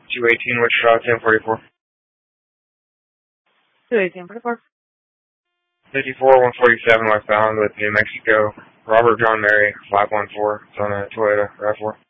218 Wichita, 1044. 21844. 54-147 westbound with New Mexico. Robert John Mary, 514. It's on a Toyota RAV4.